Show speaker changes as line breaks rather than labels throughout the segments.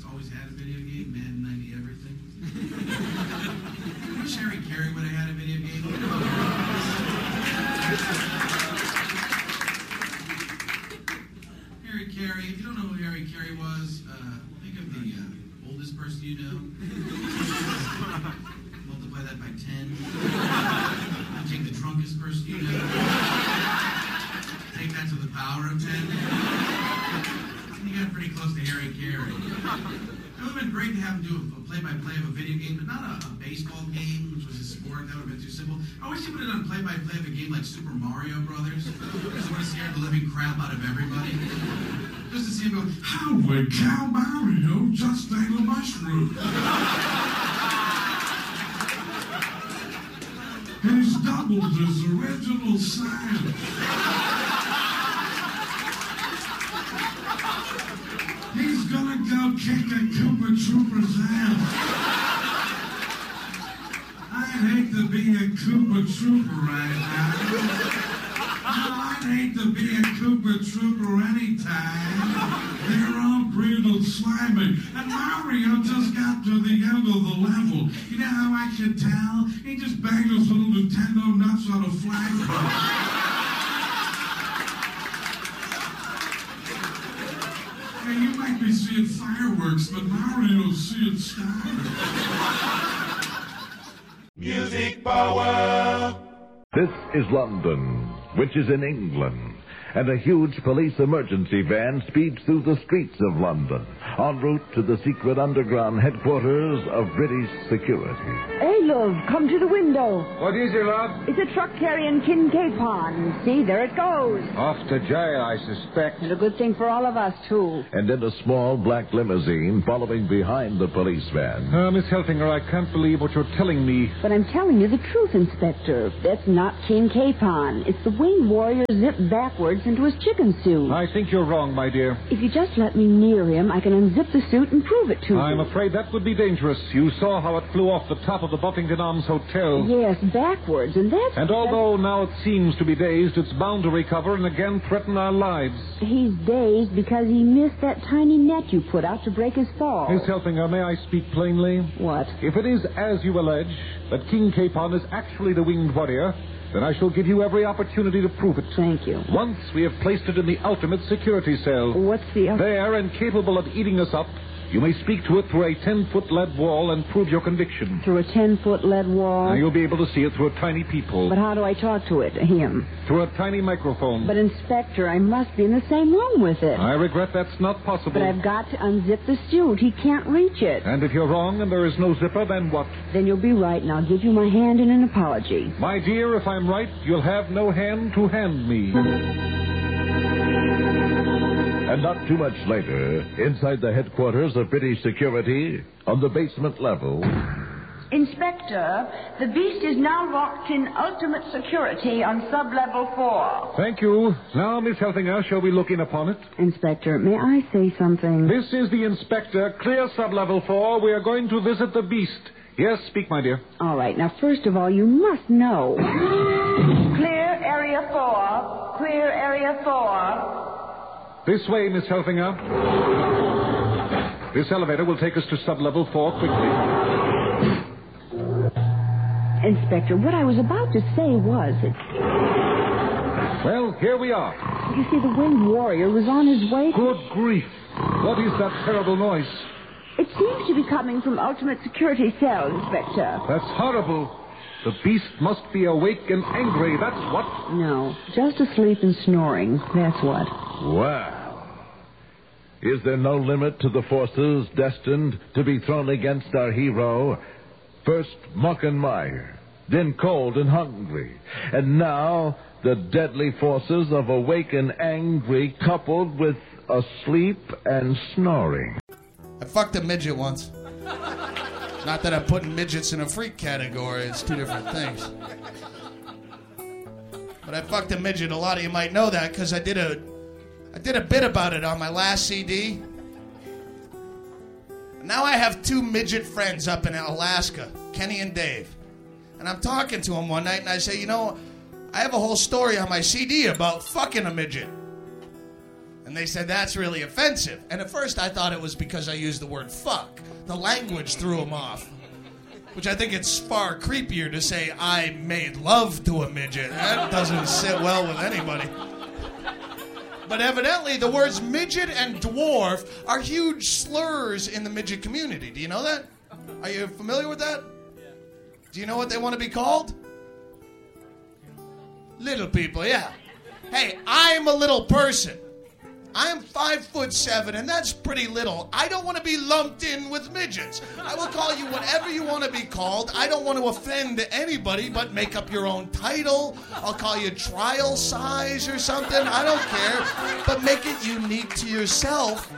always had a video game, Madden 90 everything. I wish Harry Carey would have had a video game. Harry Carey, if you don't know who Harry Carey was, think of the oldest person you know. Multiply that by 10. Take the drunkest person you know. Take that to the power of 10. You got pretty close to Harry Carey. It would have been great to have him do a play-by-play of a video game, but not a baseball game, which was a sport. That would have been too simple. I wish he would have done play-by-play of a game like Super Mario Brothers. Just would have scared the living crap out of everybody. Just to see him go, how would Cow Mario just ate a mushroom? He's doubled his original size. He's gonna go kick a Koopa Trooper's ass. I'd hate to be a Koopa Trooper right now. No, I'd hate to be a Koopa Trooper anytime. They're all brutal slimy. And Mario just got to the end of the level. You know how I could tell? He just banged those little Nintendo nuts on a flagpole. Hey, you might be seeing fireworks, but Mario's seeing stars.
Music power!
This is London, which is in England, and a huge police emergency van speeds through the streets of London, en route to the secret underground headquarters of British security.
Hey, love, come to the window.
What is it, love?
It's a truck carrying King Capon. See, there it goes.
Off to jail, I suspect.
And a good thing for all of us, too.
And in a small black limousine following behind the police van.
Miss Helfinger, I can't believe what you're telling me.
But I'm telling you the truth, Inspector. That's not King Capon. It's the winged warrior zipped backwards into his chicken suit.
I think you're wrong, my dear.
If you just let me near him, I can unzip the suit and prove it to you.
I'm afraid that would be dangerous. You saw how it flew off the top of the Buckingham Arms Hotel.
Yes, backwards, and that's...
And although now it seems to be dazed, it's bound to recover and again threaten our lives.
He's dazed because he missed that tiny net you put out to break his fall.
Miss Helfinger, may I speak plainly?
What?
If it is as you allege, that King Capon is actually the winged warrior, then I shall give you every opportunity to prove it.
Thank you.
Once we have placed it in the ultimate security cell.
What's the...
There, and capable of eating us up, you may speak to it through a 10-foot lead wall and prove your conviction.
Through a 10-foot lead wall?
Now, you'll be able to see it through a tiny peephole.
But how do I talk to it, him?
Through a tiny microphone.
But, Inspector, I must be in the same room with it.
I regret that's not possible.
But I've got to unzip the suit. He can't reach it.
And if you're wrong and there is no zipper, then what?
Then you'll be right, and I'll give you my hand in an apology.
My dear, if I'm right, you'll have no hand to hand me.
And not too much later, inside the headquarters of British security, on the basement level...
Inspector, the beast is now locked in ultimate security on sub-level 4.
Thank you. Now, Miss Helfinger, shall we look in upon it?
Inspector, may I say something?
This is the inspector. Clear sub-level 4. We are going to visit the beast. Yes, speak, my dear.
All right. Now, first of all, you must know.
Clear area 4. Clear area 4.
This way, Miss Helfinger. This elevator will take us to sub-level 4 quickly.
Inspector, what I was about to say was that...
Well, here we are.
You see, the winged warrior was on his way...
Good grief. What is that terrible noise?
It seems to be coming from ultimate security cell, Inspector.
That's horrible. The beast must be awake and angry, that's what.
No, just asleep and snoring, that's what.
Wow. Is there no limit to the forces destined to be thrown against our hero? First Mockenmeyer, then cold and hungry, and now the deadly forces of awake and angry coupled with asleep and snoring.
I fucked a midget once. Not that I'm putting midgets in a freak category, it's two different things. But I fucked a midget. A lot of you might know that because I did a bit about it on my last CD. Now I have two midget friends up in Alaska, Kenny and Dave. And I'm talking to them one night and I say, you know, I have a whole story on my CD about fucking a midget. And they said, that's really offensive. And at first I thought it was because I used the word fuck. The language threw them off. Which I think it's far creepier to say I made love to a midget. That doesn't sit well with anybody. But evidently the words midget and dwarf are huge slurs in the midget community. Do you know that? Are you familiar with that? Do you know what they want to be called? Little people, yeah. Hey, I'm a little person. I'm 5'7", and that's pretty little. I don't want to be lumped in with midgets. I will call you whatever you want to be called. I don't want to offend anybody, but make up your own title. I'll call you trial size or something. I don't care, but make it unique to yourself.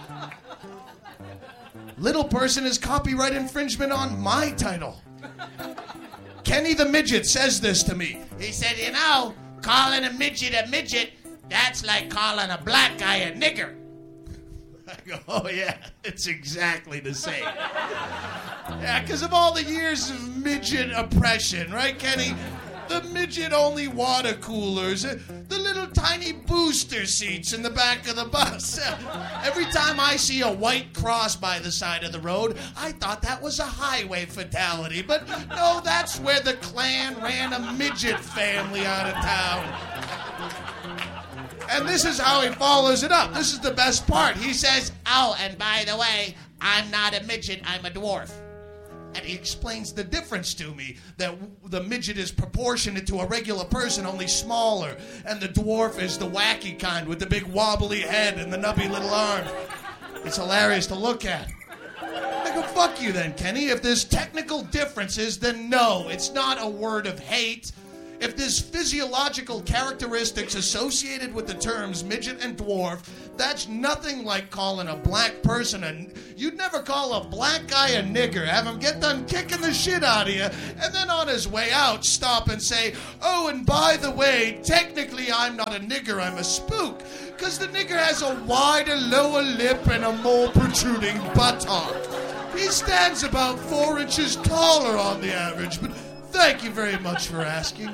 Little person is copyright infringement on my title. Kenny the Midget says this to me. He said, you know, calling a midget, that's like calling a black guy a nigger. I go, oh yeah, it's exactly the same. Yeah, because of all the years of midget oppression, right, Kenny? The midget-only water coolers, the little tiny booster seats in the back of the bus. Every time I see a white cross by the side of the road, I thought that was a highway fatality. But no, that's where the Klan ran a midget family out of town. And this is how he follows it up. This is the best part. He says, oh, and by the way, I'm not a midget, I'm a dwarf. And he explains the difference to me, that the midget is proportionate to a regular person, only smaller. And the dwarf is the wacky kind with the big wobbly head and the nubby little arms. It's hilarious to look at. I go, fuck you then, Kenny. If there's technical differences, then no, it's not a word of hate. If there's physiological characteristics associated with the terms midget and dwarf, that's nothing like calling a black person you'd never call a black guy a nigger, have him get done kicking the shit out of you, and then on his way out stop and say, oh, and by the way, technically I'm not a nigger, I'm a spook, because the nigger has a wider lower lip and a more protruding buttock. He stands about 4 inches taller on the average, but thank you very much for asking.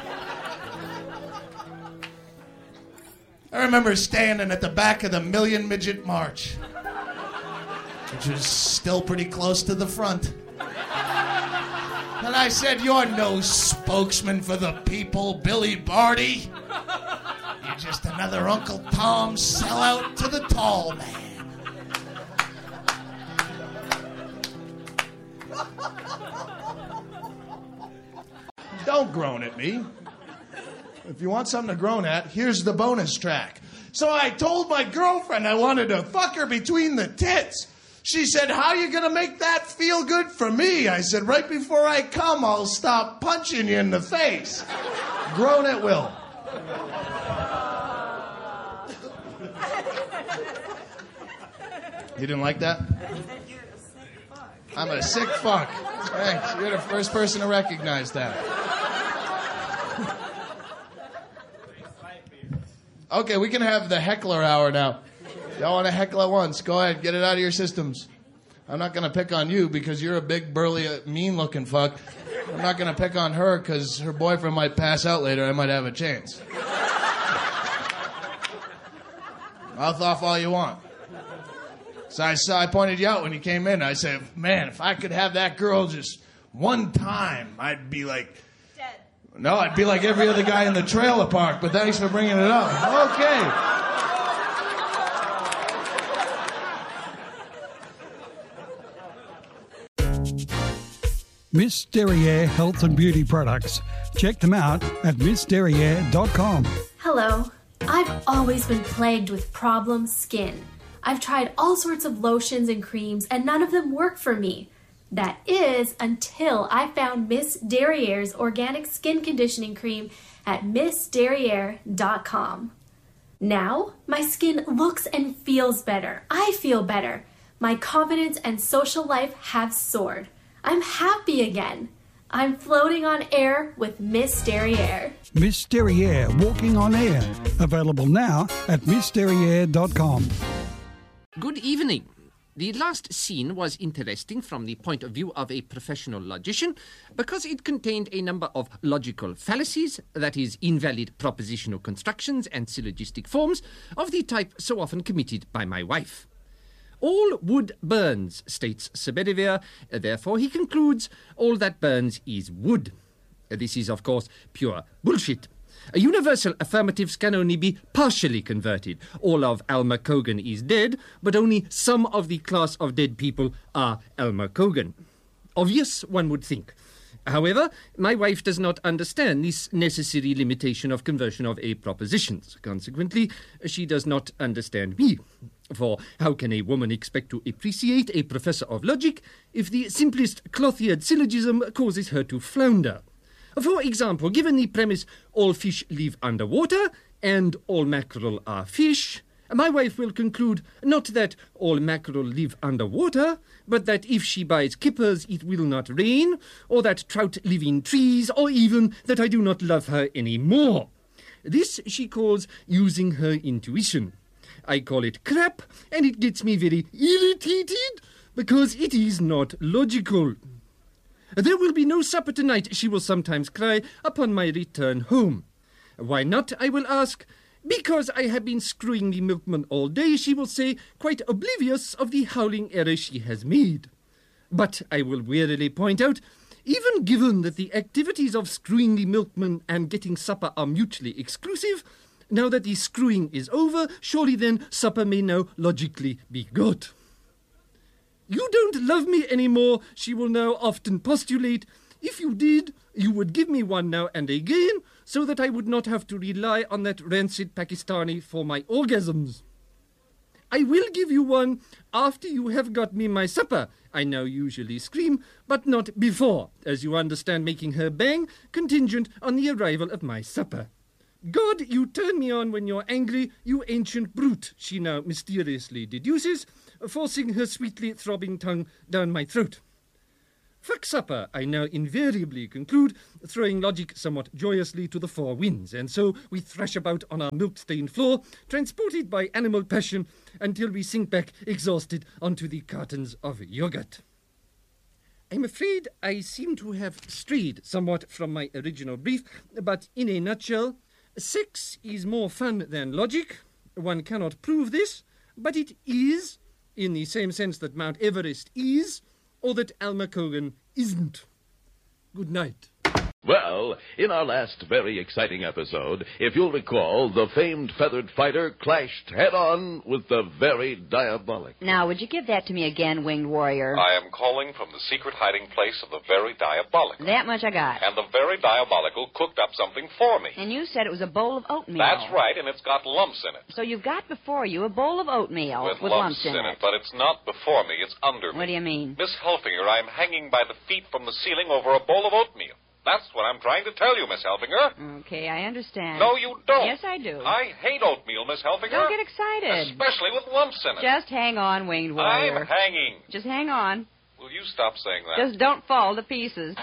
I remember standing at the back of the Million Midget March, which was still pretty close to the front. And I said, you're no spokesman for the people, Billy Barty. You're just another Uncle Tom sellout to the tall man. Don't groan at me. If you want something to groan at, here's the bonus track. So I told my girlfriend I wanted to fuck her between the tits. She said, how you gonna make that feel good for me? I said, right before I come, I'll stop punching you in the face. Groan at will. You didn't like that? I'm a sick fuck. Thanks. You're the first person to recognize that. Okay, we can have the heckler hour now. Y'all want to heckle at once? Go ahead, get it out of your systems. I'm not going to pick on you because you're a big, burly, mean-looking fuck. I'm not going to pick on her because her boyfriend might pass out later. I might have a chance. Mouth off all you want. So I pointed you out when you came in. I said, man, if I could have that girl just one time, I'd be like... Dead. No, I'd be like every other guy in the trailer park, but thanks for bringing it up. Okay.
Miss Derriere Health and Beauty Products. Check them out at missderriere.com.
Hello. I've always been plagued with problem skin. I've tried all sorts of lotions and creams, and none of them work for me. That is, until I found Miss Derriere's Organic Skin Conditioning Cream at missderriere.com. Now, my skin looks and feels better. I feel better. My confidence and social life have soared. I'm happy again. I'm floating on air with Miss Derriere.
Miss Derriere Walking on Air. Available now at missderriere.com.
Good evening. The last scene was interesting from the point of view of a professional logician because it contained a number of logical fallacies, that is, invalid propositional constructions and syllogistic forms of the type so often committed by my wife. All wood burns, states Sir Bedivere, therefore he concludes all that burns is wood. This is, of course, pure bullshit. Universal affirmatives can only be partially converted. All of Alma Cogan is dead, but only some of the class of dead people are Alma Cogan. Obvious, one would think. However, my wife does not understand this necessary limitation of conversion of A propositions. Consequently, she does not understand me. For how can a woman expect to appreciate a professor of logic if the simplest cloth-eared syllogism causes her to flounder? For example, given the premise all fish live underwater and all mackerel are fish, my wife will conclude not that all mackerel live underwater, but that if she buys kippers it will not rain, or that trout live in trees, or even that I do not love her any more. This she calls using her intuition. I call it crap, and it gets me very irritated because it is not logical. There will be no supper tonight, she will sometimes cry, upon my return home. Why not, I will ask. Because I have been screwing the milkman all day, she will say, quite oblivious of the howling error she has made. But I will wearily point out, even given that the activities of screwing the milkman and getting supper are mutually exclusive, now that the screwing is over, surely then supper may now logically be good. You don't love me anymore, she will now often postulate. If you did, you would give me one now and again, so that I would not have to rely on that rancid Pakistani for my orgasms. I will give you one after you have got me my supper, I now usually scream, but not before, as you understand making her bang contingent on the arrival of my supper. God, you turn me on when you're angry, you ancient brute, she now mysteriously deduces, forcing her sweetly throbbing tongue down my throat. Fuck supper, I now invariably conclude, throwing logic somewhat joyously to the four winds, and so we thrash about on our milk-stained floor, transported by animal passion, until we sink back exhausted onto the cartons of yogurt. I'm afraid I seem to have strayed somewhat from my original brief, but in a nutshell, sex is more fun than logic. One cannot prove this, but it is, in the same sense that Mount Everest is, or that Alma Cogan isn't. Good night.
Well, in our last very exciting episode, if you'll recall, the famed feathered fighter clashed head-on with the very diabolic.
Now, would you give that to me again, Winged Warrior?
I am calling from the secret hiding place of the very diabolical.
That much I got.
And the very diabolical cooked up something for me.
And you said it was a bowl of oatmeal.
That's right, and it's got lumps in it.
So you've got before you a bowl of oatmeal
with
lumps in it.
But it's not before me, it's under me.
What do you mean?
Miss Helfinger, I'm hanging by the feet from the ceiling over a bowl of oatmeal. That's what I'm trying to tell you, Miss Helfinger.
Okay, I understand.
No, you don't.
Yes, I do.
I hate oatmeal, Miss Helfinger.
Don't get excited.
Especially with lumps in it.
Just hang on, Winged Warrior.
I'm hanging.
Just hang on.
Will you stop saying that?
Just don't fall to pieces.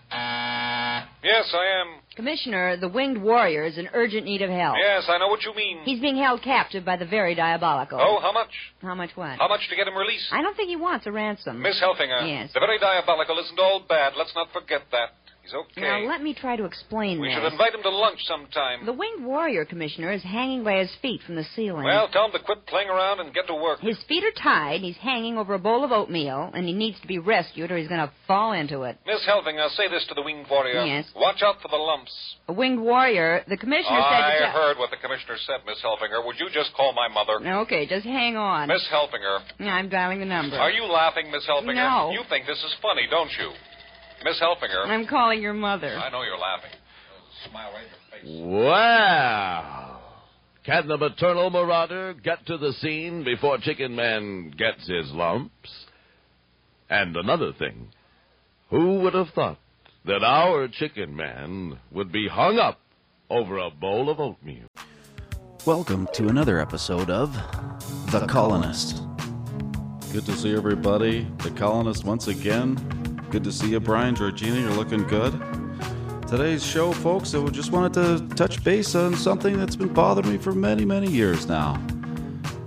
Yes, I am.
Commissioner, the Winged Warrior is in urgent need of help.
Yes, I know what you mean.
He's being held captive by the very diabolical.
Oh, how much?
How much what?
How much to get him released?
I don't think he wants a ransom.
Miss Helfinger.
Yes.
The very diabolical isn't all bad. Let's not forget that. He's okay.
Now, let me try to explain
We
this.
should invite him to lunch sometime.
The Winged Warrior, Commissioner, is hanging by his feet from the ceiling.
Well, tell him to quit playing around and get to work.
His feet are tied, he's hanging over a bowl of oatmeal, and he needs to be rescued or he's going to fall into it.
Miss Helfinger, say this to the Winged Warrior.
Yes.
Watch out for the lumps.
The Winged Warrior, the Commissioner said...
I heard what the Commissioner said, Miss Helfinger. Would you just call my mother?
Okay, just hang on.
Miss Helfinger.
I'm dialing the number.
Are you laughing, Miss Helfinger?
No.
You think this is funny, don't you? Miss Helfinger.
I'm calling your mother.
I know you're laughing. Smile right in your face.
Wow. Can the maternal marauder get to the scene before Chicken Man gets his lumps? And another thing, who would have thought that our Chicken Man would be hung up over a bowl of oatmeal?
Welcome to another episode of The Colonist.
Good to see everybody. The Colonist once again. Good to see you, Brian. Georgina, you're looking good. Today's show, folks, I just wanted to touch base on something that's been bothering me for many, many years now.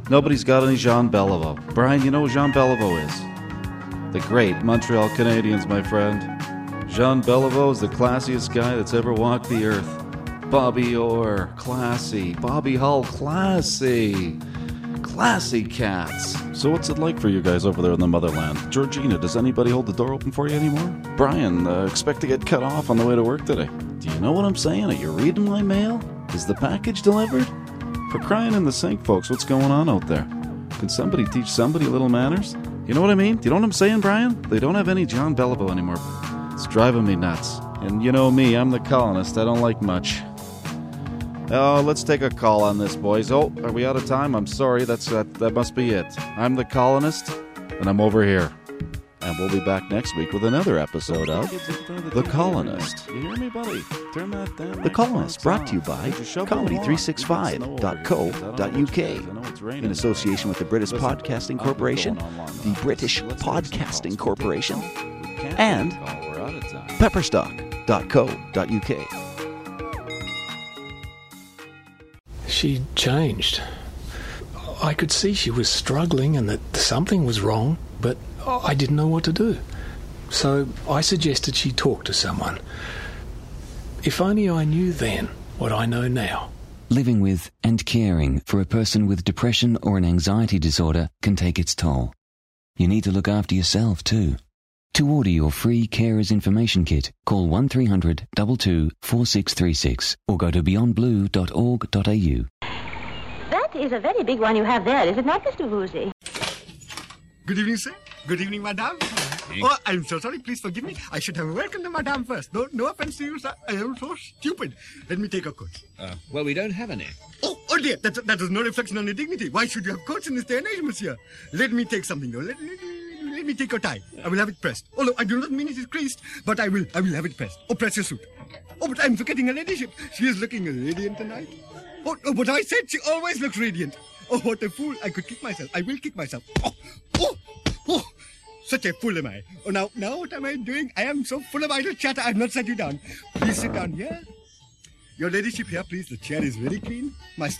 Nobody's got any Jean Beliveau. Brian, you know who Jean Beliveau is? The great Montreal Canadiens, my friend. Jean Beliveau is the classiest guy that's ever walked the earth. Bobby Orr, classy. Bobby Hull, classy. Classy cats. So what's it like for you guys over there in the motherland? Georgina, does anybody hold the door open for you anymore? Brian, expect to get cut off on the way to work today. Do you know what I'm saying? Are you reading my mail? Is the package delivered? For crying in the sink, folks, what's going on out there? Can somebody teach somebody little manners? You know what I mean? Do you know what I'm saying, Brian? They don't have any John Beliveau anymore. It's driving me nuts. And you know me, I'm the colonist. I don't like much. Oh, let's take a call on this, boys. Oh, are we out of time? I'm sorry, that must be it. I'm the colonist, and I'm over here. And we'll be back next week with another episode of The Colonist. You hear me, buddy? Turn that down.
The Colonist, brought to you by comedy365.co.uk in association with the British Podcasting Corporation, the British Podcasting Corporation, and pepperstock.co.uk.
She changed. I could see she was struggling and that something was wrong, but I didn't know what to do. So I suggested she talk to someone. If only I knew then what I know now.
Living with and caring for a person with depression or an anxiety disorder can take its toll. You need to look after yourself too. To order your free Carers Information Kit, call 1300 22 4636 or go to beyondblue.org.au.
That is a very big one you have there, is it not, Mr. Woozy?
Good evening, sir. Good evening, madame. Oh, I'm so sorry. Please forgive me. I should have welcomed the madame first. No offense to you, sir. I am so stupid. Let me take a coat.
Well, we don't have any.
Oh dear. That is no reflection on your dignity. Why should you have coats in this day and age, monsieur? Let me take something, though. Let me take your tie. I will have it pressed. Although I do not mean it is creased, but I will have it pressed. Oh, press your suit. Oh, but I'm forgetting her ladyship. She is looking radiant tonight. Oh, but I said she always looks radiant. Oh, what a fool. I could kick myself. I will kick myself. Oh, such a fool am I. Oh, now what am I doing? I am so full of idle chatter. I have not set you down. Please sit down here. Your ladyship here, please. The chair is very clean. My